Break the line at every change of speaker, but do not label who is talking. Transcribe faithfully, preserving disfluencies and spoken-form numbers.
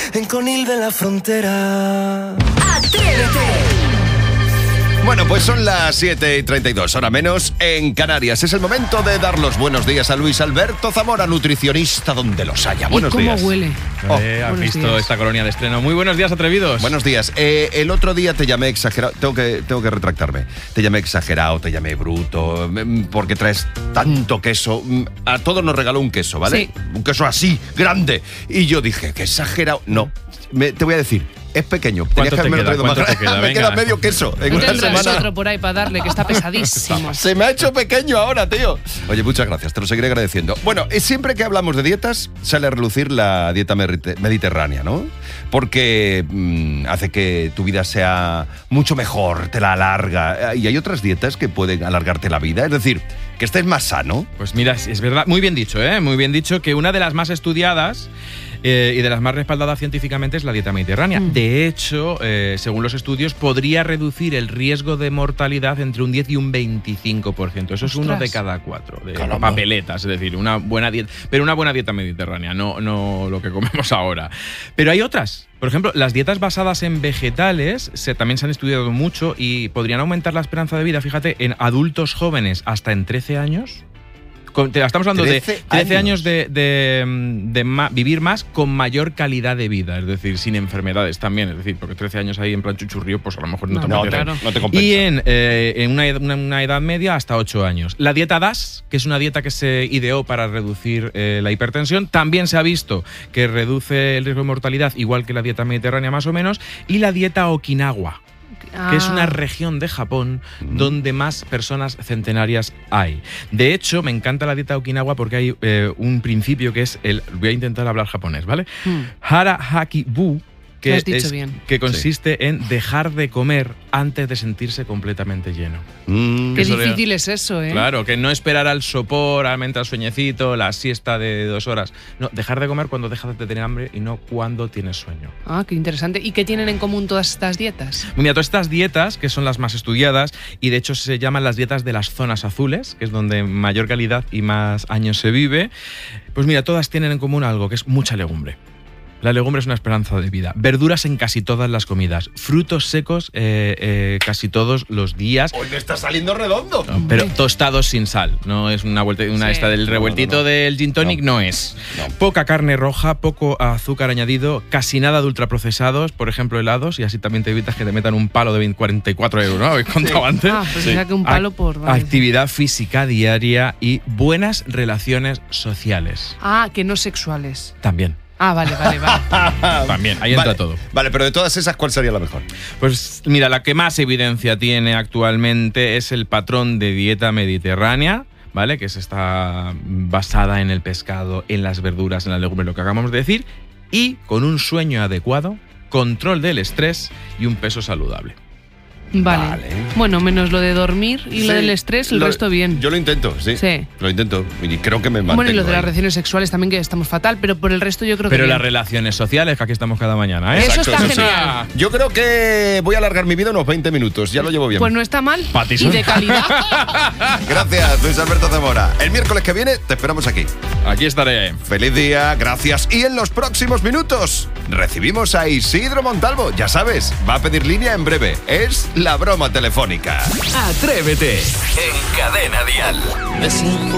en Conil de la Frontera.
¡Atrévete!
Bueno, pues son las siete y treinta y dos, hora menos, en Canarias. Es el momento de dar los buenos días a Luis Alberto Zamora, nutricionista donde los haya. Buenos
¿Y cómo
días.
huele?
Oh.
Eh, ¿Has
Buenos
visto
días.
esta colonia de estreno? Muy buenos días, atrevidos.
Buenos días. Eh, el otro día te llamé exagerado. Tengo que, tengo que retractarme. Te llamé exagerado, te llamé bruto, mm, porque traes tanto queso. Mm, A todos nos regaló un queso, ¿vale?
Sí.
Un queso así, grande. Y yo dije, que exagerado. No, me- te voy a decir, es pequeño. Tenías
¿Cuánto
que
te
haberme
queda?
traído más
¿Cuánto te
grande.
queda?
Me
Venga.
queda medio queso en
No
una
tendrás
semana.
otro por ahí para darle, que está pesadísimo.
Se me ha hecho pequeño ahora, tío. Oye, muchas gracias, te lo seguiré agradeciendo. Bueno, eh, siempre que hablamos de dietas, sale a relucir la dieta merite- mediterránea, ¿no? Porque mm, hace que tu vida sea mucho mejor, te la alarga. Y hay otras dietas que pueden alargarte la vida, es decir, que estés más sano.
Pues mira, es verdad, muy bien dicho, ¿eh? Muy bien dicho que una de las más estudiadas eh, y de las más respaldadas científicamente es la dieta mediterránea.
Mm.
De hecho, eh, según los estudios, podría reducir el riesgo de mortalidad entre un diez y un veinticinco por ciento. Eso es uno
Ostras.
de cada cuatro, de
Caramba.
papeletas, es decir, una buena dieta, pero una buena dieta mediterránea, no, no lo que comemos ahora. Pero hay otras. Por ejemplo, las dietas basadas en vegetales se, también se han estudiado mucho y podrían aumentar la esperanza de vida, fíjate, en adultos jóvenes hasta en trece años. Con- te- Estamos hablando de
trece
trece
años.
años de, de, de ma- vivir más con mayor calidad de vida, es decir, sin enfermedades también, es decir, porque trece años ahí en plan chuchurrío, pues a lo mejor no,
No,
te
No,
apetece.
te,
claro.
no te compensa.
Y en, eh, en una, ed- una- una edad media hasta ocho años. La dieta D A S, que es una dieta que se ideó para reducir eh, la hipertensión, también se ha visto que reduce el riesgo de mortalidad, igual que la dieta mediterránea más o menos, y la dieta Okinawa, que es una
Ah,
región de Japón
Mm.
donde más personas centenarias hay. De hecho, me encanta la dieta Okinawa porque hay eh, un principio que es el... Voy a intentar hablar japonés, ¿vale?
mm.
Hara Haki Bu, que,
Lo has dicho
es-
bien.
que consiste en dejar de comer antes de sentirse completamente lleno.
Mm.
Qué
eso de-
difícil es eso, ¿eh?
Claro, que no esperar al sopor, al mental sueñecito, la siesta de dos horas. No, dejar de comer cuando dejas de tener hambre y no cuando tienes sueño.
Ah, qué interesante. ¿Y qué tienen en común todas estas dietas?
Mira, todas estas dietas, que son las más estudiadas, y de hecho se llaman las dietas de las zonas azules, que es donde mayor calidad y más años se vive, pues mira, todas tienen en común algo, que es mucha legumbre. La legumbre es una esperanza de vida. Verduras en casi todas las comidas. Frutos secos eh, eh, casi todos los días.
Hoy me está saliendo redondo.
No, pero tostados sin sal. No es una vuelta, una
Sí.
esta del revueltito
No, no, no.
del gin tonic, no, es.
No.
Poca carne roja, poco azúcar añadido, casi nada de ultraprocesados, por ejemplo helados, y así también te evitas que te metan un palo de veinte, cuarenta y cuatro euros, ¿no? Habéis contado antes.
Ah, pues ya que un palo
Ac-
por... vale.
Actividad física diaria y buenas relaciones sociales.
Ah, que no sexuales.
También.
Ah, vale, vale, vale.
También, ahí entra
Vale.
todo.
Vale, pero de todas esas, ¿cuál sería la mejor?
Pues mira, la que más evidencia tiene actualmente es el patrón de dieta mediterránea, ¿vale? Que se está basada en el pescado, en las verduras, en la legumbre, lo que acabamos de decir, y con un sueño adecuado, control del estrés y un peso saludable.
Vale.
Vale.
Bueno, menos lo de dormir y lo
Sí,
del estrés, el
lo-
resto bien.
Yo lo intento, sí.
Sí.
Lo intento. Y creo que me mantengo.
Bueno, y lo de las
ahí.
relaciones sexuales también, que estamos fatal, pero por el resto yo creo
Pero
que
las
bien.
relaciones sociales, que aquí estamos cada mañana, ¿eh?
Eso
Exacto,
está
eso sí.
genial.
Yo creo que voy a alargar mi vida unos veinte minutos. Ya lo llevo bien.
Pues no está mal.
Patison.
Y de calidad.
Gracias, Luis Alberto Zamora. El miércoles que viene te esperamos aquí.
Aquí estaré.
Feliz día, gracias. Y en los próximos minutos recibimos a Isidro Montalvo. Ya sabes, va a pedir línea en breve. Es la broma telefónica.
Atrévete en Cadena Dial.
Me siento